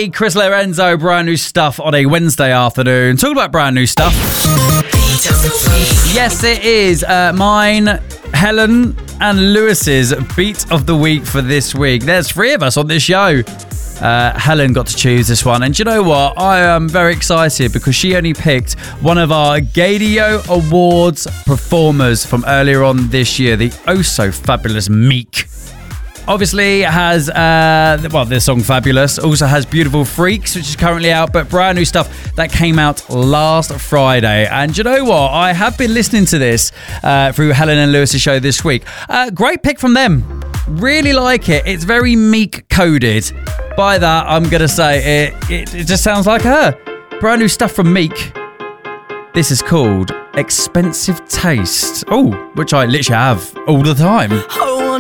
me, Chris Lorenzo, brand new stuff on a Wednesday afternoon. Talking about brand new stuff. Yes, it is mine, Helen and Lewis's Beat of the Week for this week. There's 3 of us on this show. Helen got to choose this one, and do you know what? I am very excited because she only picked one of our Gaydio Awards performers from earlier on this year, the oh so fabulous Meek. Obviously has, this song Fabulous, also has Beautiful Freaks, which is currently out, but brand new stuff that came out last Friday. And you know what? I have been listening to this through Helen and Lewis's show this week. Great pick from them. Really like it. It's very Meek coded. By that, I'm going to say it just sounds like her. Brand new stuff from Meek. This is called Expensive Taste. Oh, which I literally have all the time.